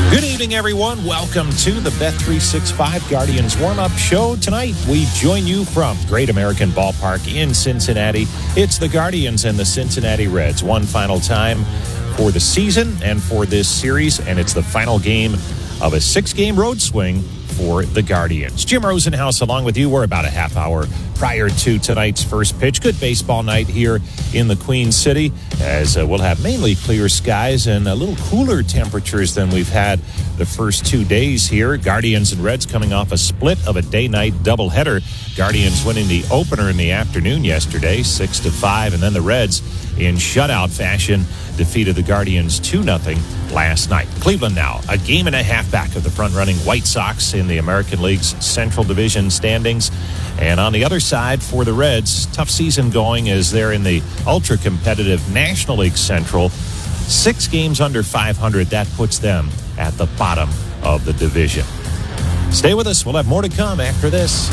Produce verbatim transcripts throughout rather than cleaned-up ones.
Good evening, everyone. Welcome to the Bet three sixty-five Guardians warm-up show. Tonight, we join you from Great American Ballpark in Cincinnati. It's the Guardians and the Cincinnati Reds. One final time for the season and for this series, and it's the final game of a six-game road swing for the Guardians. Jim Rosenhaus along with you. We're about a half hour prior to tonight's first pitch. Good baseball night here in the Queen City, as uh, we'll have mainly clear skies and a little cooler temperatures than we've had the first two days here. Guardians and Reds coming off a split of a day-night doubleheader. Guardians winning the opener in the afternoon yesterday, six to five, and then the Reds in shutout fashion defeated the Guardians two nothing last night. Cleveland now a game and a half back of the front-running White Sox in the American League's Central Division standings. And on the other side for the Reds, tough season going as they're in the ultra-competitive National League Central. Six games under five hundred. That puts them at the bottom of the division. Stay with us. We'll have more to come after this.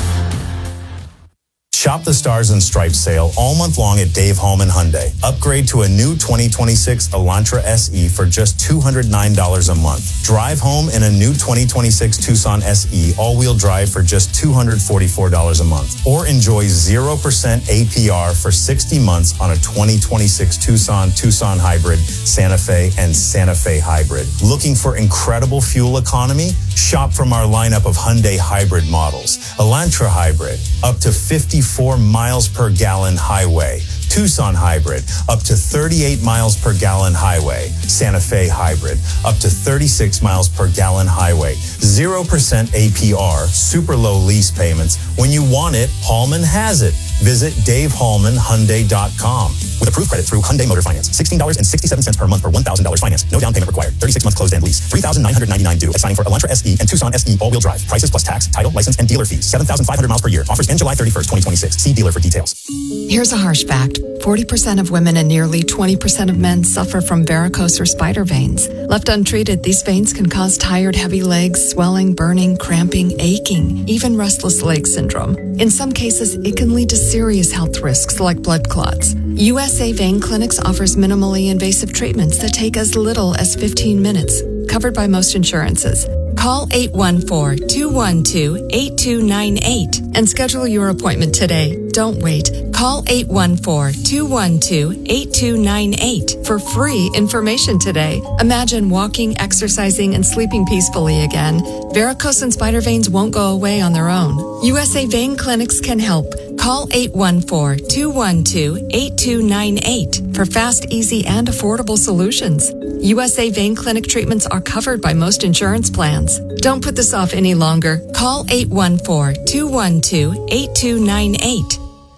Shop the Stars and Stripes sale all month long at Dave Hallman Hyundai. Upgrade to a new twenty twenty-six Elantra S E for just two hundred nine dollars a month. Drive home in a new twenty twenty-six Tucson S E all-wheel drive for just two hundred forty-four dollars a month. Or enjoy zero percent A P R for sixty months on a twenty twenty-six Tucson, Tucson Hybrid, Santa Fe, and Santa Fe Hybrid. Looking for incredible fuel economy? Shop from our lineup of Hyundai Hybrid models. Elantra Hybrid, up to fifty-four miles per gallon highway. Tucson Hybrid, up to thirty-eight miles per gallon highway. Santa Fe Hybrid, up to thirty-six miles per gallon highway. zero percent A P R, super low lease payments. When you want it, Hallman has it. Visit Dave Hallman Hyundai dot com. With approved credit through Hyundai Motor Finance. sixteen dollars and sixty-seven cents per month for one thousand dollars finance. No down payment required. thirty-six month closed-end lease. three thousand nine hundred ninety-nine dollars due. Assigning for Elantra S E and Tucson S E all-wheel drive. Prices plus tax, title, license, and dealer fees. seven thousand five hundred miles per year. Offers end July thirty-first, twenty twenty-six. See dealer for details. Here's a harsh fact. forty percent of women and nearly twenty percent of men suffer from varicose or spider veins. Left untreated, these veins can cause tired, heavy legs, swelling, burning, cramping, aching, even restless leg syndrome. In some cases, it can lead to serious health risks like blood clots. U S A Vein Clinics offers minimally invasive treatments that take as little as fifteen minutes, covered by most insurances. Call eight one four, two one two, eight two nine eight and schedule your appointment today. Don't wait. Call eight one four, two one two, eight two nine eight for free information today. Imagine walking, exercising, and sleeping peacefully again. Varicose and spider veins won't go away on their own. U S A Vein Clinics can help. Call eight one four, two one two, eight two nine eight for fast, easy, and affordable solutions. U S A Vein Clinic treatments are covered by most insurance plans. Don't put this off any longer. Call eight one four, two one two, eight two nine eight.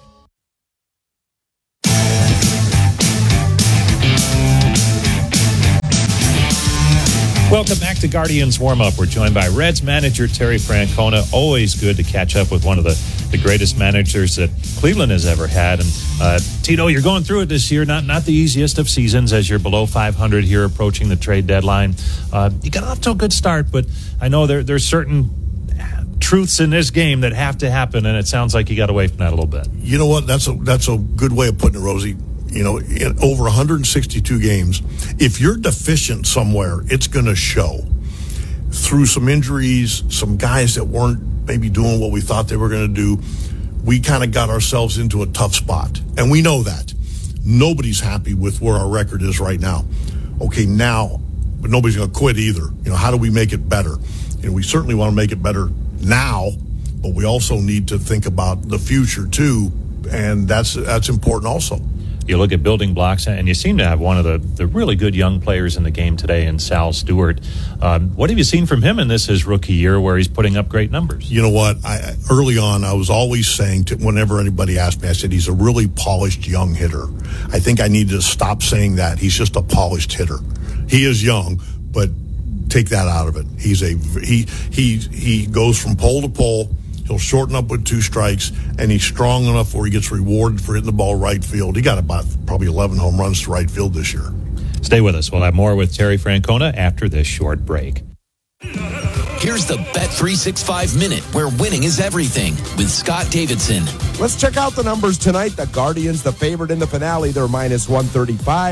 Welcome back to Guardians Warm-Up. We're joined by Reds manager Terry Francona. Always good to catch up with one of the, the greatest managers that Cleveland has ever had. And uh, Tito, you're going through it this year. Not not the easiest of seasons as you're below five hundred here approaching the trade deadline. Uh, you got off to a good start, but I know there there's certain truths in this game that have to happen, and it sounds like you got away from that a little bit. You know what? That's a that's a good way of putting it, Rosie. You know, in over one hundred sixty-two games, if you're deficient somewhere, it's going to show. Through some injuries, some guys that weren't maybe doing what we thought they were going to do, we kind of got ourselves into a tough spot. And we know that. Nobody's happy with where our record is right now. Okay, now, but nobody's going to quit either. You know, how do we make it better? You know, we certainly want to make it better now, but we also need to think about the future too, and that's that's important also. You look at building blocks, and you seem to have one of the, the really good young players in the game today in Sal Stewart. Um, what have you seen from him in this his rookie year where he's putting up great numbers? You know what? I, early on, I was always saying to whenever anybody asked me, I said, he's a really polished young hitter. I think I need to stop saying that. He's just a polished hitter. He is young, but take that out of it. He's a he he he goes from pole to pole. He'll shorten up with two strikes, and he's strong enough where he gets rewarded for hitting the ball right field. He got about probably eleven home runs to right field this year. Stay with us. We'll have more with Terry Francona after this short break. Here's the Bet three sixty-five Minute, where winning is everything, with Scott Davidson. Let's check out the numbers tonight. The Guardians, the favorite in the finale, they're minus one thirty-five.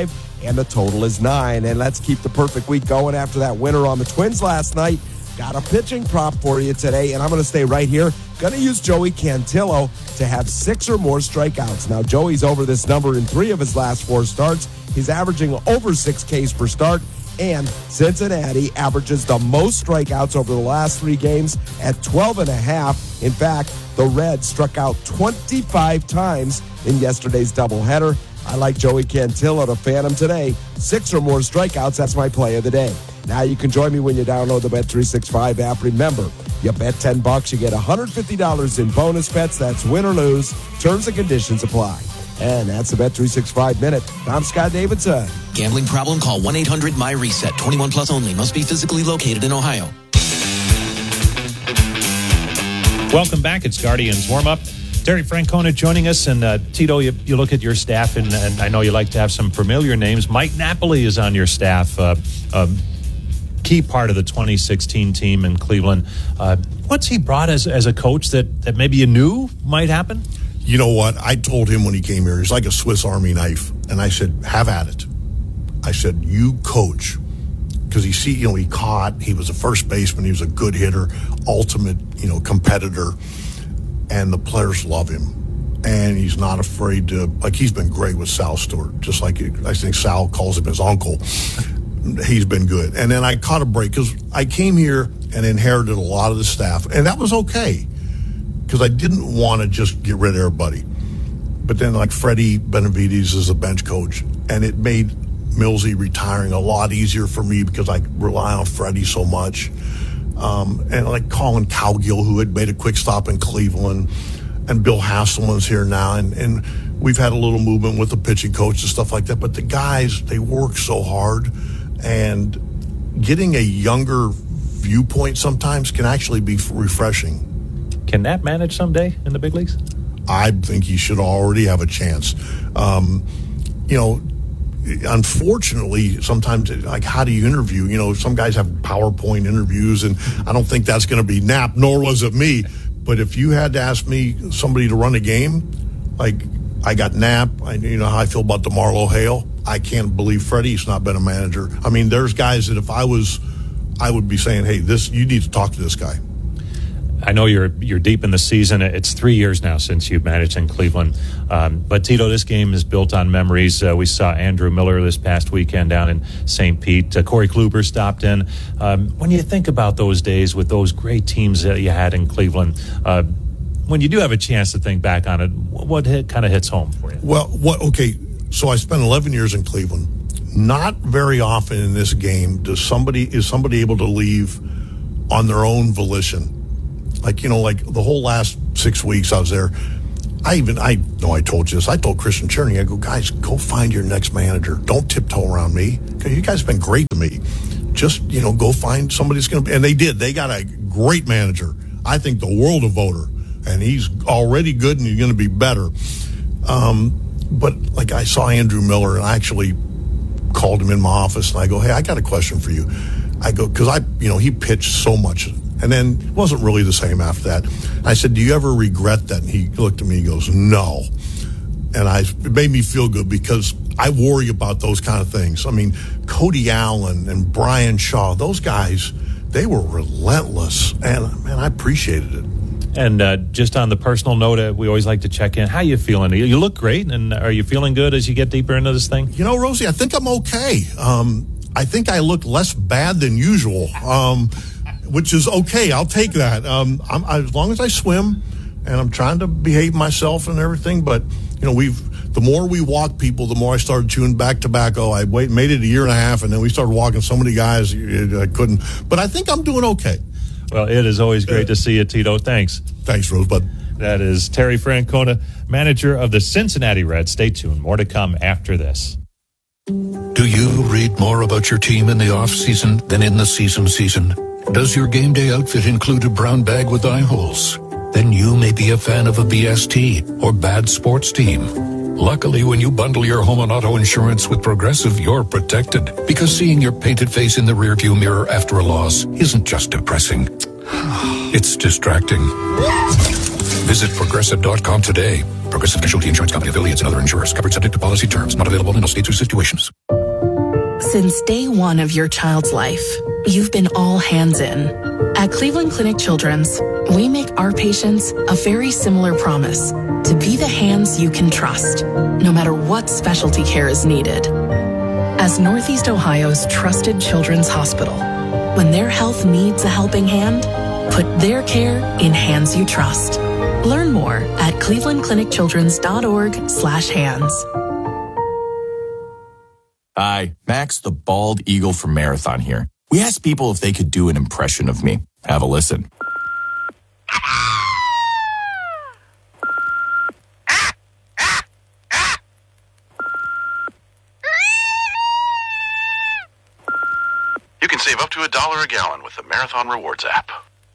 and the total is nine. And let's keep the perfect week going after that winner on the Twins last night. Got a pitching prop for you today, and I'm going to stay right here. Going to use Joey Cantillo to have six or more strikeouts. Now, Joey's over this number in three of his last four starts. He's averaging over six Ks per start, and Cincinnati averages the most strikeouts over the last three games at twelve and a half. In fact, the Reds struck out twenty-five times in yesterday's doubleheader. I like Joey Cantillo to fan him today. Six or more strikeouts, that's my play of the day. Now you can join me when you download the Bet three sixty-five app. Remember, you bet ten bucks, you get one hundred fifty dollars in bonus bets. That's win or lose. Terms and conditions apply. And that's the Bet three sixty-five Minute. I'm Scott Davidson. Gambling problem? Call one eight hundred my reset. twenty-one plus only. Must be physically located in Ohio. Welcome back. It's Guardians Warm-Up. Terry Francona joining us. And uh, Tito, you, you look at your staff, and, and I know you like to have some familiar names. Mike Napoli is on your staff. Uh, um, key part of the twenty sixteen team in Cleveland. Uh, what's he brought as as a coach that, that maybe you knew might happen? You know what? I told him when he came here, he's like a Swiss Army knife. And I said, have at it. I said, you coach. Because he see, you know, he caught, he was a first baseman, he was a good hitter, ultimate, you know, competitor. And the players love him. And he's not afraid to, like, he's been great with Sal Stewart. Just like I think Sal calls him his uncle. He's been good. And then I caught a break because I came here and inherited a lot of the staff. And that was okay. Because I didn't want to just get rid of everybody. But then, like, Freddie Benavides is a bench coach, and it made Millsy retiring a lot easier for me because I rely on Freddie so much. Um, and, like, Colin Cowgill, who had made a quick stop in Cleveland, and Bill Hasselman's here now, and, and we've had a little movement with the pitching coach and stuff like that. But the guys, they work so hard, and getting a younger viewpoint sometimes can actually be refreshing. Can Nap manage someday in the big leagues? I think he should already have a chance. Um, you know, unfortunately, sometimes, like, how do you interview? You know, some guys have PowerPoint interviews, and I don't think that's going to be Nap, nor was it me. But if you had to ask me somebody to run a game, like, I got Nap, I, you know how I feel about DeMarlo Hale. I can't believe Freddie's not been a manager. I mean, there's guys that if I was, I would be saying, hey, this, you need to talk to this guy. I know you're you're deep in the season. It's three years now since you've managed in Cleveland. Um, but, Tito, this game is built on memories. Uh, we saw Andrew Miller this past weekend down in Saint Pete. Uh, Corey Kluber stopped in. Um, when you think about those days with those great teams that you had in Cleveland, uh, when you do have a chance to think back on it, what hit, kind of hits home for you? Well, what? okay, so I spent eleven years in Cleveland. Not very often in this game does somebody is somebody able to leave on their own volition. Like, you know, like the whole last six weeks I was there. I even, I know I told you this. I told Christian Cherny, I go, guys, go find your next manager. Don't tiptoe around me. You guys have been great to me. Just, you know, go find somebody that's going to be. And they did. They got a great manager. I think the world of voter. And he's already good and he's going to be better. Um, but, like, I saw Andrew Miller, and I actually called him in my office, and I go, hey, I got a question for you. I go, because I, you know, he pitched so much. And then it wasn't really the same after that. I said, do you ever regret that? And he looked at me and goes, no. And I, it made me feel good because I worry about those kind of things. I mean, Cody Allen and Brian Shaw, those guys, they were relentless. And, man, I appreciated it. And uh, just on the personal note, uh, we always like to check in. How you feeling? You look great. And are you feeling good as you get deeper into this thing? You know, Rosie, I think I'm okay. Um, I think I look less bad than usual. Um Which is okay. I'll take that. Um, I'm, I, as long as I swim, and I'm trying to behave myself and everything. But you know, we've the more we walk people, the more I started chewing back tobacco. I wait, made it a year and a half, and then we started walking so many guys I couldn't. But I think I'm doing okay. Well, it is always great uh, to see you, Tito. Thanks. Thanks, Rosebud. That is Terry Francona, manager of the Cincinnati Reds. Stay tuned. More to come after this. Do you read more about your team in the off-season than in the season season? Does your game day outfit include a brown bag with eye holes? Then you may be a fan of a B S T or bad sports team. Luckily, when you bundle your home and auto insurance with Progressive, you're protected. Because seeing your painted face in the rearview mirror after a loss isn't just depressing. It's distracting. Visit Progressive dot com today. Progressive Casualty Insurance Company affiliates and other insurers. Covered subject to policy terms. Not available in all states or situations. Since day one of your child's life, you've been all hands in. At Cleveland Clinic Children's, we make our patients a very similar promise to be the hands you can trust, no matter what specialty care is needed. As Northeast Ohio's trusted children's hospital, when their health needs a helping hand, put their care in hands you trust. Learn more at cleveland clinic children's dot org slash hands. Hi, Max the Bald Eagle from Marathon here. We asked people if they could do an impression of me. Have a listen. You can save up to a dollar a gallon with the Marathon Rewards app.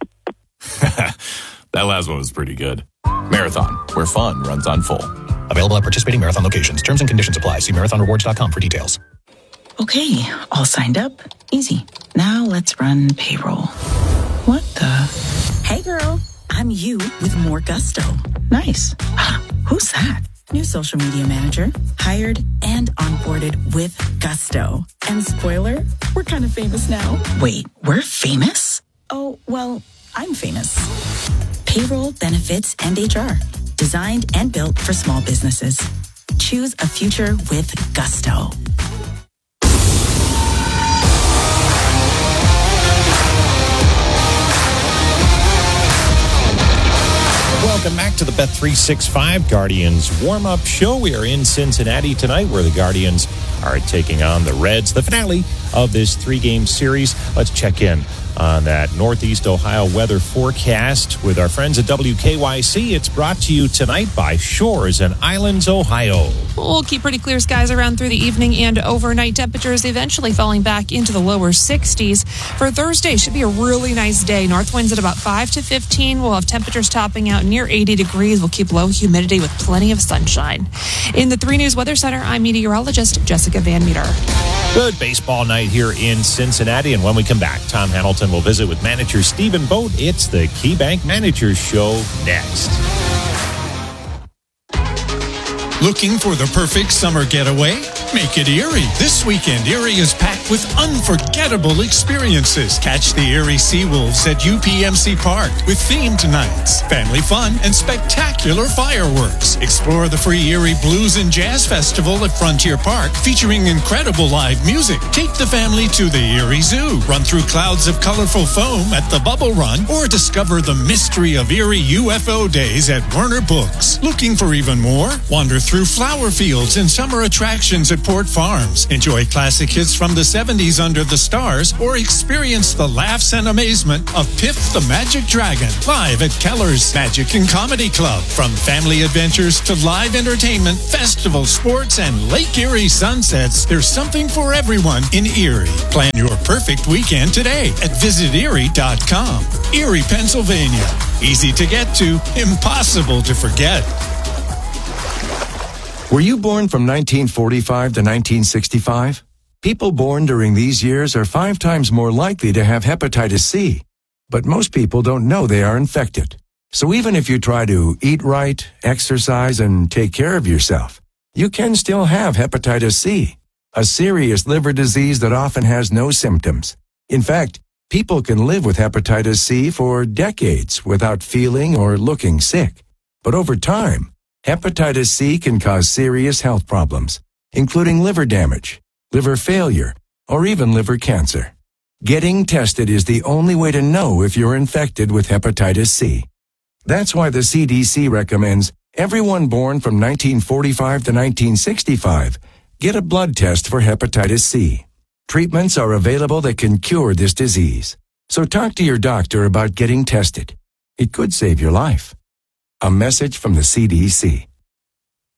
That last one was pretty good. Marathon, where fun runs on full. Available at participating Marathon locations. Terms and conditions apply. See marathon rewards dot com for details. Okay, all signed up. Easy. Now let's run payroll. What the? Hey girl, I'm you with more gusto. Nice. Who's that? New social media manager. Hired and onboarded with gusto. And spoiler, we're kind of famous now. Wait, we're famous? Oh, well, I'm famous. Payroll, benefits, and H R. Designed and built for small businesses. Choose a future with gusto. Welcome back to the Bet three sixty-five Guardians warm-up show. We are in Cincinnati tonight where the Guardians are taking on the Reds, the finale of this three-game series. Let's check in on that Northeast Ohio weather forecast with our friends at W K Y C. It's brought to you tonight by Shores and Islands, Ohio. We'll keep pretty clear skies around through the evening and overnight. Temperatures eventually falling back into the lower sixties. For Thursday, should be a really nice day. North winds at about five to fifteen. We'll have temperatures topping out near eighty degrees. We'll keep low humidity with plenty of sunshine. In the three News Weather Center, I'm meteorologist Jessica Van Meter. Good baseball night here in Cincinnati. And when we come back, Tom Hamilton will visit with manager Stephen Boat. It's the KeyBank Managers Show next. Looking for the perfect summer getaway? Make it Erie. This weekend, Erie is packed with unforgettable experiences. Catch the Erie Seawolves at U P M C Park with themed nights, family fun, and spectacular fireworks. Explore the free Erie Blues and Jazz Festival at Frontier Park, featuring incredible live music. Take the family to the Erie Zoo. Run through clouds of colorful foam at the Bubble Run, or discover the mystery of Erie U F O Days at Werner Books. Looking for even more? Wander through flower fields and summer attractions at Port Farms. Enjoy classic hits from the seventies under the stars, or experience the laughs and amazement of Piff the Magic Dragon live at Keller's Magic and Comedy Club. From family adventures to live entertainment, festival, sports, and Lake Erie sunsets, there's something for everyone in Erie. Plan your perfect weekend today at visit erie dot com. Erie, Pennsylvania. Easy to get to, impossible to forget. Were you born from nineteen forty-five to nineteen sixty-five? People born during these years are five times more likely to have hepatitis C. But most people don't know they are infected. So even if you try to eat right, exercise, and take care of yourself, you can still have hepatitis C, a serious liver disease that often has no symptoms. In fact, people can live with hepatitis C for decades without feeling or looking sick. But over time, hepatitis C can cause serious health problems, including liver damage, liver failure, or even liver cancer. Getting tested is the only way to know if you're infected with hepatitis C. That's why the C D C recommends everyone born from nineteen forty-five to nineteen sixty-five get a blood test for hepatitis C. Treatments are available that can cure this disease. So talk to your doctor about getting tested. It could save your life. A message from the C D C.